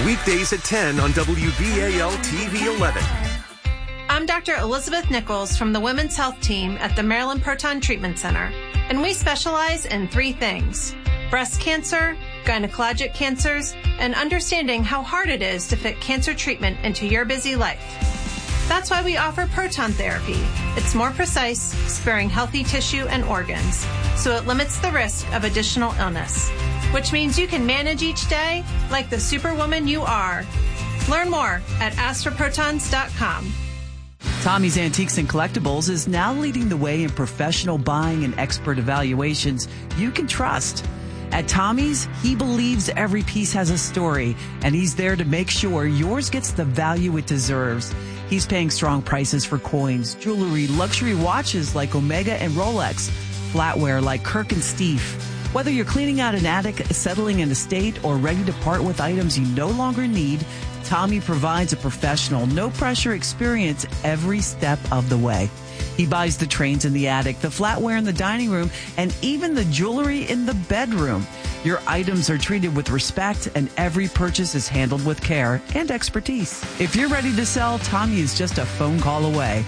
Weekdays at 10 on WBAL TV 11. I'm Dr. Elizabeth Nichols from the Women's Health Team at the Maryland Proton Treatment Center, and we specialize in 3 things: breast cancer, gynecologic cancers, and understanding how hard it is to fit cancer treatment into your busy life. That's why we offer proton therapy. It's more precise, sparing healthy tissue and organs, so it limits the risk of additional illness, which means you can manage each day like the superwoman you are. Learn more at astroprotons.com. Tommy's Antiques and Collectibles is now leading the way in professional buying and expert evaluations you can trust. At Tommy's, he believes every piece has a story, and he's there to make sure yours gets the value it deserves. He's paying strong prices for coins, jewelry, luxury watches like Omega and Rolex, flatware like Kirk and Steve. Whether you're cleaning out an attic, settling an estate, or ready to part with items you no longer need, Tommy provides a professional, no-pressure experience every step of the way. He buys the trains in the attic, the flatware in the dining room, and even the jewelry in the bedroom. Your items are treated with respect, and every purchase is handled with care and expertise. If you're ready to sell, Tommy is just a phone call away.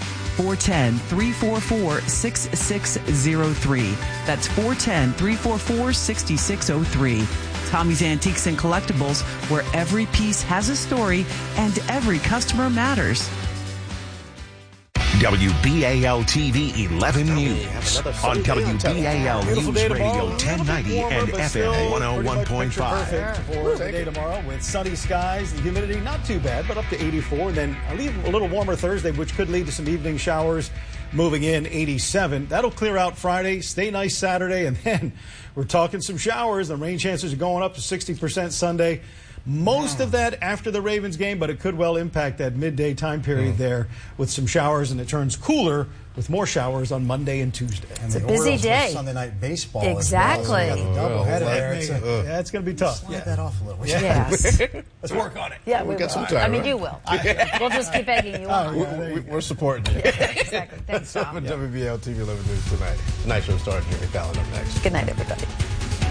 410-344-6603. That's 410-344-6603. Tommy's Antiques and Collectibles, where every piece has a story and every customer matters. WBAL TV 11 News on WBAL News Radio 1090 and FM 101.5. Perfect for the day tomorrow with sunny skies, the humidity not too bad, but up to 84. And then a little warmer Thursday, which could lead to some evening showers. Moving in 87. That'll clear out Friday. Stay nice Saturday, and then we're talking some showers. The rain chances are going up to 60% Sunday. Most of that after the Ravens game, but it could well impact that midday time period there with some showers, and it turns cooler with more showers on Monday and Tuesday. And it's a busy day. Sunday night baseball. Exactly. As well, so double header there. It's going to be tough. Slide that off a little. Yes. Let's work on it. Yeah, we got will. some time. I mean, you will. We'll just keep egging you on. We're supporting you. Exactly. Thanks, Tom. WBAL TV 11 News tonight. Tonight's show starts. Jimmy Fallon up next. Good night, everybody.